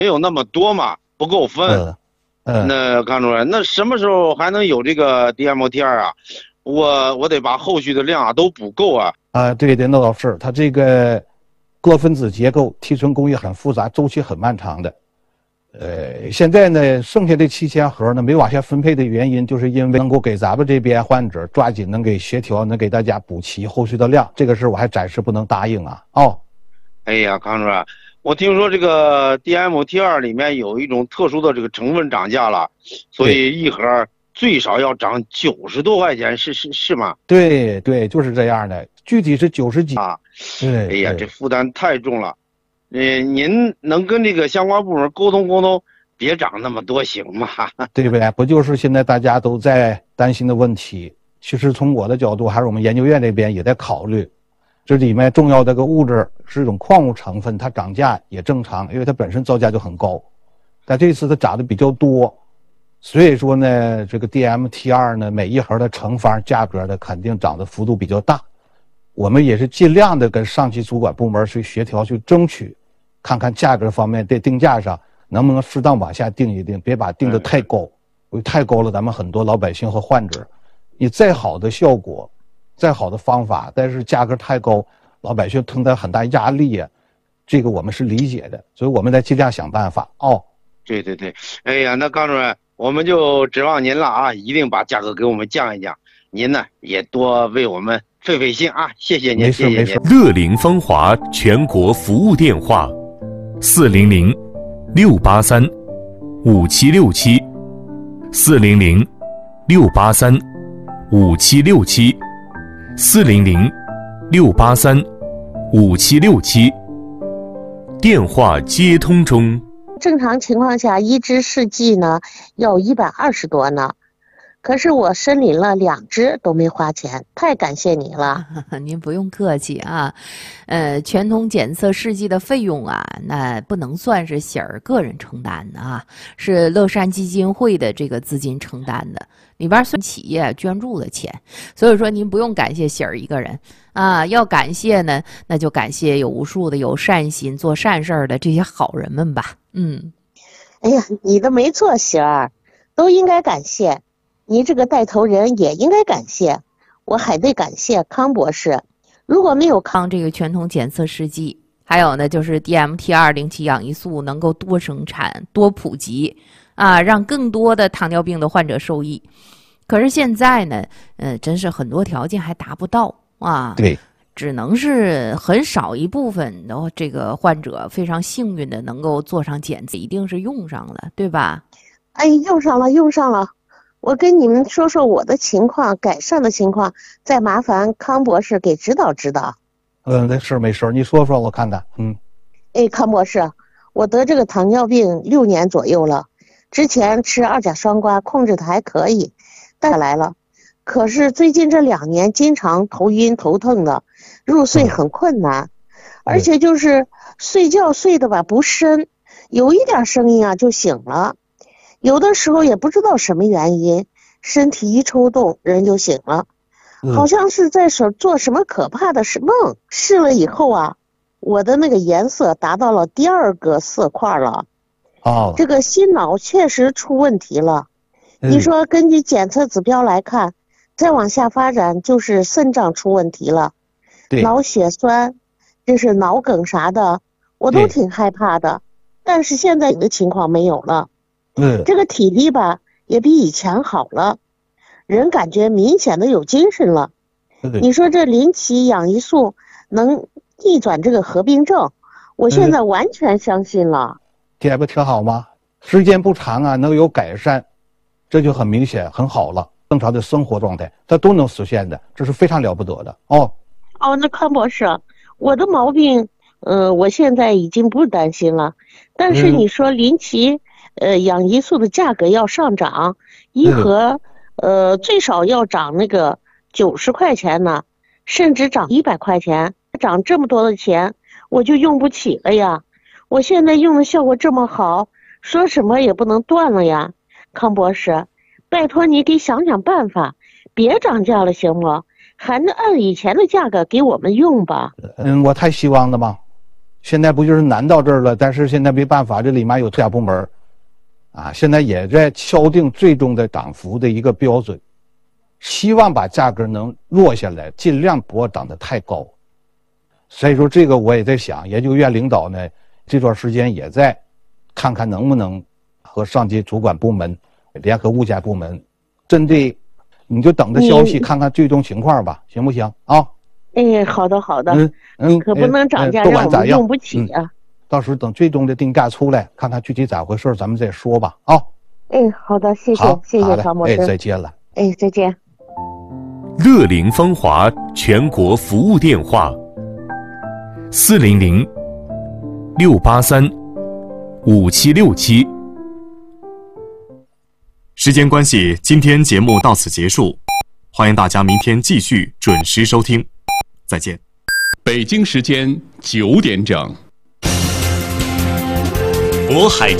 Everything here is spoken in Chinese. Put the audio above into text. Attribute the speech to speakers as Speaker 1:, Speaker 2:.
Speaker 1: 没有那么多嘛，不够分。那康主任，那什么时候还能有这个 DMT2啊？我得把后续的量都补够啊。
Speaker 2: 对的，那倒是，它这个各分子结构提纯工艺很复杂，周期很漫长的。现在呢，剩下的7000盒呢没往下分配的原因，就是因为能够给咱们这边患者抓紧能给协调，能给大家补齐后续的量，这个事我还暂时不能答应啊。
Speaker 1: 哎呀，康主任，我听说这个 DMT2里面有一种特殊的这个成分涨价了，所以一盒最少要涨90多块钱，是吗？
Speaker 2: 对，就是这样的，具体是90几啊。对，
Speaker 1: 哎呀，这负担太重了。您能跟这个相关部门沟通沟通，别涨那么多行吗？
Speaker 2: 对不对？不就是现在大家都在担心的问题？其实从我的角度，还是我们研究院这边也在考虑，这里面重要的个物质是一种矿物成分，它涨价也正常，因为它本身造价就很高，但这次它涨得比较多，所以说呢，这个 DMT2呢，每一盒的成方价格的肯定涨的幅度比较大。我们也是尽量的跟上级主管部门去协调，去争取，看看价格方面在定价上能不能适当往下定一定，别把定的太高，因为太高了，咱们很多老百姓和患者，你再好的效果，再好的方法，但是价格太高，老百姓承担很大压力呀，这个我们是理解的，所以我们在尽量想办法。
Speaker 1: 对，哎呀，那康主任，我们就指望您了啊，一定把价格给我们降一降，您呢也多为我们费心啊，谢谢您，谢谢您。
Speaker 3: 乐龄芳华全国服务电话400-683-5767，400-683-5767，电话接通中。
Speaker 4: 正常情况下，一支试剂呢要120多呢，可是我申领了2支都没花钱，太感谢你了。
Speaker 5: 您不用客气啊，全通检测试剂的费用啊，那不能算是喜儿个人承担的啊，是乐善基金会的这个资金承担的，里边算企业捐助的钱，所以说您不用感谢喜儿一个人啊，要感谢呢，那就感谢有无数的有善心做善事的这些好人们吧。
Speaker 4: 哎呀，你的没错，喜儿，都应该感谢。你这个带头人也应该感谢，我还得感谢康博士。如果没有
Speaker 5: 康这个全通检测试剂，还有呢就是 DMT2零七氧胰素能够多生产、多普及啊，让更多的糖尿病的患者受益。可是现在呢，真是很多条件还达不到啊。
Speaker 2: 对。
Speaker 5: 只能是很少一部分的这个患者非常幸运的能够做上检测，一定是用上了，对吧？
Speaker 4: 哎，用上了。我跟你们说说我的情况，改善的情况，再麻烦康博士给指导指导。
Speaker 2: 没事，你说说我看看。
Speaker 4: 哎，康博士，我得这个糖尿病6年左右了，之前吃2甲双胍控制的还可以，带来了。可是最近这2年经常头晕头疼的，入睡很困难，而且就是睡觉睡得吧不深，有一点声音啊就醒了，有的时候也不知道什么原因，身体一抽动人就醒了，好像是在做什么可怕的梦。试了以后啊，我的那个颜色达到了第2个色块了。这个心脑确实出问题了。你说根据检测指标来看，再往下发展就是肾脏出问题了，脑血栓，这是脑梗啥的，我都挺害怕的。但是现在你的情况没有了，这个体力吧也比以前好了，人感觉明显的有精神了。你说这林奇氧胰素能逆转这个合并症，我现在完全相信了。
Speaker 2: 这不挺好吗？时间不长啊，能有改善，这就很明显，很好了。正常的生活状态，它都能实现的，这是非常了不得的。
Speaker 4: 那康博士，我的毛病，我现在已经不担心了。但是你说林奇，氧胰素的价格要上涨，一盒，最少要涨那个90块钱呢，甚至涨100块钱，涨这么多的钱，我就用不起了呀。我现在用的效果这么好，说什么也不能断了呀，康博士。拜托你给想想办法，别涨价了行不？还能按以前的价格给我们用吧。
Speaker 2: 我太希望了吗？ 现在不就是难到这儿了？但是现在没办法，这里面有特价部门啊，现在也在敲定最终的涨幅的一个标准，希望把价格能落下来，尽量不要涨得太高。所以说这个我也在想，研究院领导呢这段时间也在看看能不能和上级主管部门联合物价部门，针对你就等着消息看看最终情况吧，行不行啊？
Speaker 4: 哎，好的好的，可不能涨价让我们用不起啊。
Speaker 2: 到时候等最终的定价出来，看看具体咋回事，咱们再说吧啊。
Speaker 4: 好的，谢谢谢谢曹博士。
Speaker 2: 再见了。
Speaker 4: 再见。
Speaker 3: 乐龄芳华全国服务电话：400-683-5767。
Speaker 6: 时间关系，今天节目到此结束，欢迎大家明天继续准时收听，再见。
Speaker 7: 北京时间9点整。
Speaker 3: 渤海